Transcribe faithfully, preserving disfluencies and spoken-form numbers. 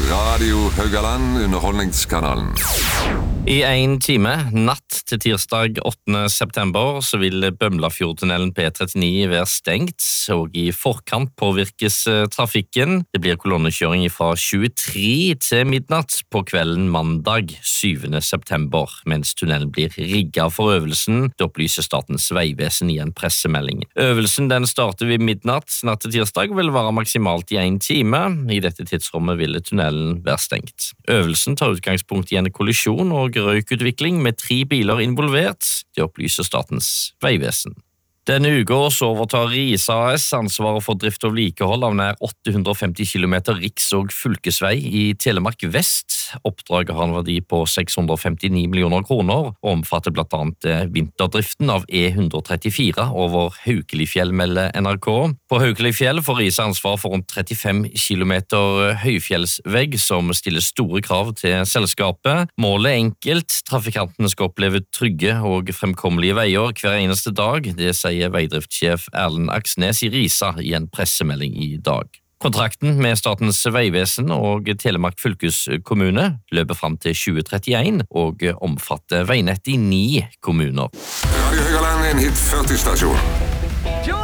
Radio Haugaland, underholdningskanalen. I en time, natt til tirsdag åttende september, så vil Bømlafjordtunnelen P trettini være stengt, og i forkant påvirkes trafikken. Det blir kolonnekjøring fra tjuetre til midnatt på kvelden mandag syvende september, mens tunnelen blir rigget for øvelsen. Det opplyser Statens vegvesen i en pressemelding. Øvelsen den starter ved midnatt natt til tirsdag og vil være maksimalt i en time. I dette tidsrommet vil tunnelen være stengt. Øvelsen tar utgangspunkt i en kollisjon og røykutvikling med tre biler involvert, det opplyser Statens vegvesen. Denne uka så overtar Risa A S ansvaret for drift og vedlikehold av nær åtte hundre og femti kilometer riks- og fylkesvei i Telemark Vest. Oppdraget har en verdi på seks hundre og femtini millioner kroner og omfatter blant annet vinterdriften av E ett trettifire over Haukelifjell, melder N R K. På Haukelifjell får Risa ansvar for rundt trettifem kilometer høyfjellsvegg som stiller store krav til selskapet. Målet er enkelt, trafikantene skal oppleve trygge og fremkommelige veier hver eneste dag, det sier veidriftsjef Erlend Aksnes i Risa i en pressemelding i dag. Kontrakten med Statens vegvesen og Telemark fylkeskommune løper frem til tjue trettien og omfatter veinett i ni kommuner. Radio Haugaland er en hit førti stasjon.